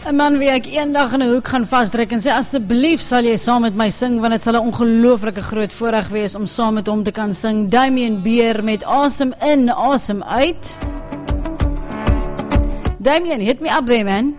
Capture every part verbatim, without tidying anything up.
'n man wie ek eendag in 'n hoek gaan vasdruk en sê asseblief sal jy saam met my sing, want dit sal 'n ongelooflike groot voorreg wees om saam met hom te kan sing. Damien Beer met Asem In, Asem Uit. Damien, hit me up there, man.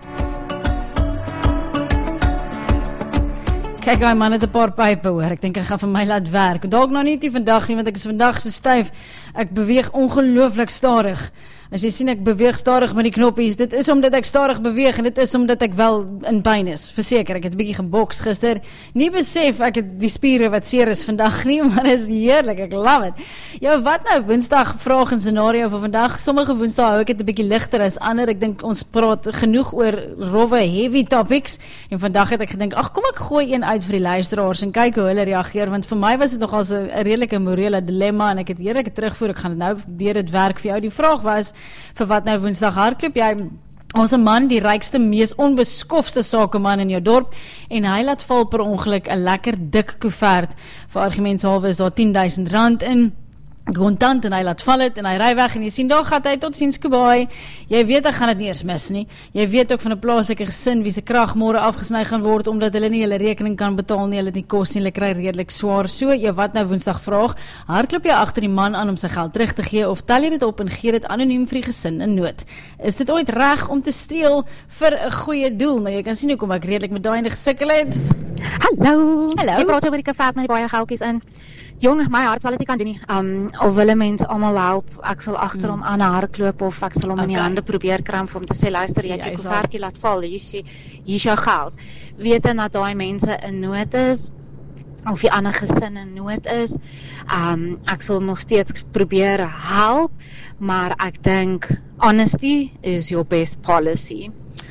Kijk, my man het 'n paar pype hoor. Ek dink hy gaan vir my laat werk. Dalk nou nie die vandag nie, want ek is vandag so styf. Ek beweeg ongelooflik stadig. As jy sien ek beweeg stadig met die knoppies, dit is omdat ek stadig beweeg en dit is omdat ek wel in pyn is. Verseker, ek het 'n bietjie geboks gister. Nie besef ek het die spiere wat seer is vandag nie, maar dit is heerlik, ek love it. Ja, wat nou Woensdag vraag en scenario vir vandag? Sommige Woensdae hou ek dit 'n bietjie ligter as ander. Ek dink ons praat genoeg oor rowwe, heavy topics en vandag het ek gedink, ag kom ek gooi een uit vir die luisteraars en kyk hoe hulle reageer, want vir my was dit nogal 'n redelike morele dilemma en ek het heerlike terugvoer. Ek gaan dit nou deur dit werk vir jou. Die vraag was, vir wat nou Woensdag hardloop jy? Ons 'n man, die rykste, mees onbeskofste sakeman in jou dorp, en hy laat val per ongeluk 'n lekker dik koevert. Vir argumentshalwe is daar tien duisend rand in kontant en hy laat val het en hy ry weg en jy sien daar gaan hy tot ziens Kubai. Jy weet hy gaan dit nie eers mis nie. Jy weet ook van 'n plaaslike gesin wie se krag môre afgesny gaan word omdat hulle nie hulle rekening kan betaal nie, hulle het nie kos nie, hulle kry redelik swaar. So, jy wat nou Woensdag vraag, hardloop jy agter die man aan om sy geld terug te gee of tel jy dit op en gee dit anoniem vir die gesin in nood? Is dit ooit reg om te steel vir 'n goeie doel? Nou jy kan sien hoekom ek redelik met daai gesukkel het. Hallo. Hallo. Ek praat oor die koevert met die baie geldjies in. Jong, my hart sal dit nie kan doen nie. Um, of wille mens almal help, ek sal agter hom aan hardloop of ek sal hom in die Okay. hande probeer kram vir hom te sê, luister, jy het Sê, jou hy sal- koevertjie laat val, hier is, hier is jou geld. Wetend dat daai mense in nood is, of die ander gesin in nood is, um, ek sal nog steeds probeer help, maar ek dink, honesty is your best policy.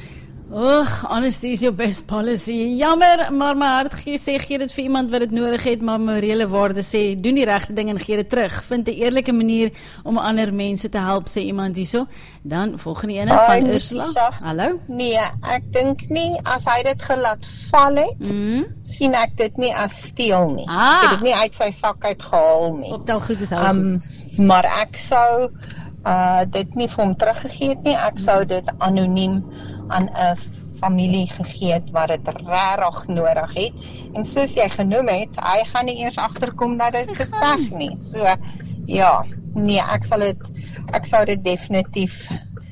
Ugh, honesty is your best policy. Jammer, maar my hart gee sê gee dit vir iemand wat dit nodig het, maar morele waarde sê doen die regte ding en gee dit terug. Vind 'n eerlike manier om ander mense te help, sê iemand hierso. Dan volgende ene Hi, van Ursula. Natasha. Hallo. Nee, ek dink nie, as hy dit gelaat val het, Mm. sien ek dit nie as steel nie. Ah. Ek het dit nie uit sy sak uitgehaal nie. Optel goed is hou Um, maar ek sou uh, dit nie vir hom teruggegee het nie, ek sou dit anoniem aan 'n familie gegee het wat dit regtig nodig het. En soos jy genoem het, hy gaan nie eers agterkom dat dit is weg nie. So ja, nee, ek sal dit ek sou dit definitief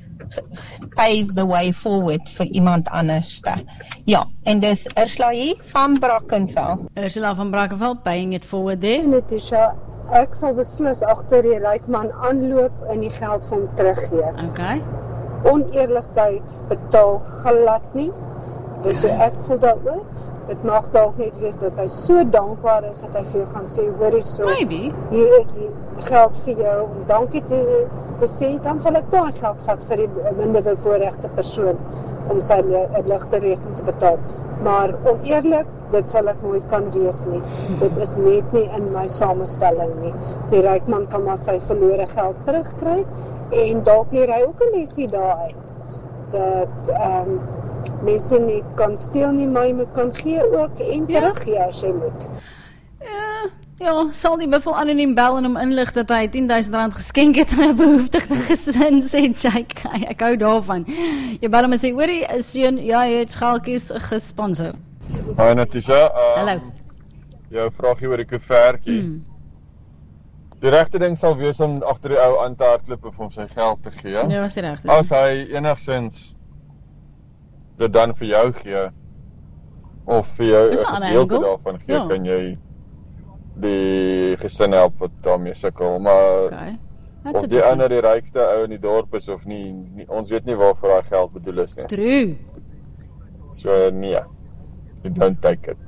pave the way forward vir iemand anderste. Ja, en dis Ursula hier van Brackenfell. Ursula van Brackenfell, paying it forward there. Natasha, ek sal beslis agter die ryk man aanloop en die geld vir hom teruggee. Okay. Oneerlikheid betaal glad nie. Dis so ek voel daaroor. Dit mag dalk net wees dat hy so dankbaar is dat hy vir jou gaan sê, hoorie so, Maybe. hier is die geld vir jou om dankie te, te sê, dan sal ek daai geld vat vir die minder bevoorregte persoon om sy ligte rekening te betaal. Maar oneerlik, dit sal ek nooit kan wees nie. Dit is net nie in my samestelling nie. Die ryk man kan maar sy verlore geld terugkry en dalk leer hy ook 'n lesie daaruit. Dat ehm um, mense nie kan steel nie, maar jy moet kan gee ook en Ja. teruggee as jy moet. Ja, ja, sal die buffel anoniem bel en hom inlig dat hy tien duisend rand geskenk het aan 'n behoeftige gesin, sê Jake. Ek hou daarvan. Jy bel hom en sê, hoorie, seun, ja, jy het schalkies gesponsor. Hi Natisha, um, Hallo. jou vraagie oor die koevertjie. Mm. Die regte ding sal wees om agter die ou aan te hardloop of hom sy geld te gee. Ja, was die regte. As hy enigsins dit dan vir jou gee of vir jou Dis 'n 'n ander gedeelte angle. daarvan gee, Ja. kan jy die gesin help wat daarmee sukkel, maar Okay. That's of a die different. ander die rykste ou in die dorp is of nie, nie ons weet nie waarvoor daai geld bedoel is nie. True. So nee. You don't take it.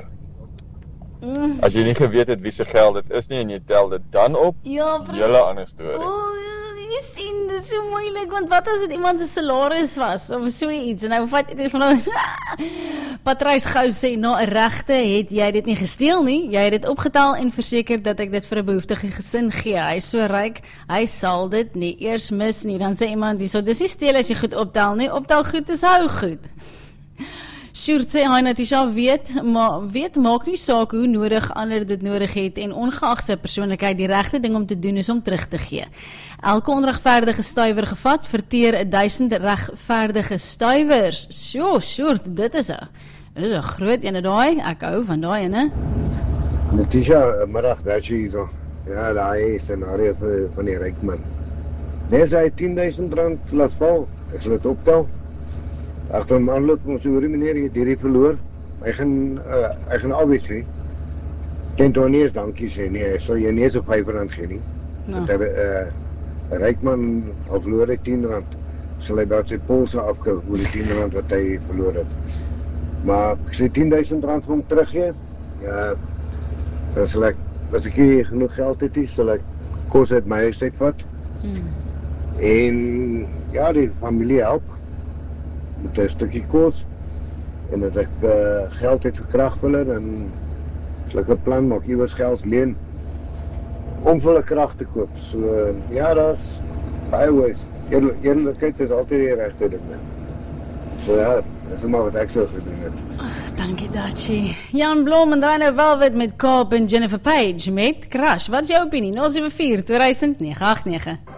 Mm. As jy nie geweet het wie se geld dit is nie en jy tel dit dan op, Ja, precies. hele ander storie. Oh, jy sien, dit is so moeilik, want wat as dit iemand se salaris was, of so iets, en nou vat jy dit van nou, Patrys Gou sê, na 'n regte het jy dit nie gesteel nie, jy het dit opgetel en verseker dat ek dit vir 'n behoeftige gesin gee, hy is so ryk, hy sal dit nie eers mis nie, dan sê iemand hierso, dis nie steel as jy goed optel nie, optel goed is hou goed. Sjoerd sê, hy Natasha weet, maar weet maak nie saak hoe nodig ander dit nodig het en ongeag sy persoonlikheid die regte ding om te doen is om terug te gee. Elke onregverdige stuiwer gevat, verteer duisend regverdige stuiwers. Sjoe, Sjoerd, dit is 'n dit is 'n groot ene daai. Ek hou van daai ene. Natasha, middag, daar is jy so. Ja, daai scenario van, van die Rykman. Dis hy tien duisend rand laat val. Ek sal dit optel. Agter hom aanloop om so hoor meneer, jy het hierdie verloor. Hy gaan uh, hy gaan obviously ken toe nie eens dankie sê nie. Hy sal jy nie eens op vyf rand gee nie. No. Dat hy uh, Rykman al verloor het tien rand. Sal hy dat sy polse afkou oor die tien rand wat hy verloor het. Maar ek sê tien duisend rand vir hom teruggee. Ja, dan sal ek, as ek hier genoeg geld het, is, sal ek kos uit my huis uitvat. Hmm. En ja, die familie help met 'n stukkie kos. En as ek uh, geld het vir kragvulle, dan sal ek 'n plan maak, iewers geld leen om vir hulle krag te koop. So uh, ja, daar's baie ways. Eerl- Eerlikheid is altyd die regte ding. So ja, dis maar wat ek sou gedoen het. Ach, dankie Dachi. Jan Blom en Rainer Velvet met Kaap en Jennifer Page met Crash. Wat is jou opinie? nul sewe vier twee duisend nege agt nege